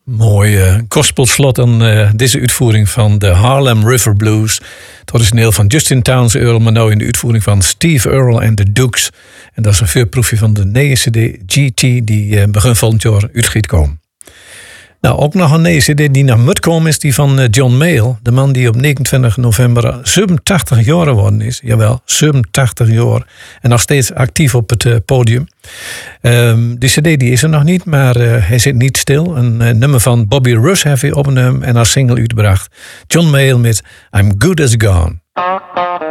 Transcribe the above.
Mooi gospelslot aan deze uitvoering van de Harlem River Blues. Het origineel van Justin Townes Earl, maar nu in de uitvoering van Steve Earle en de Dukes. En dat is een voorproefje van de nieuwe CD GT die begin volgend jaar uit gaat komen. Nou, ook nog een nieuwe CD die naar moet komen is die van John Mayall. De man die op 29 november 87 jaar geworden is. Jawel, 87 jaar. En nog steeds actief op het podium. Die CD die is er nog niet, maar hij zit niet stil. Een nummer van Bobby Rush heeft hij opgenomen en als single uitgebracht. John Mayall met I'm Good As Gone.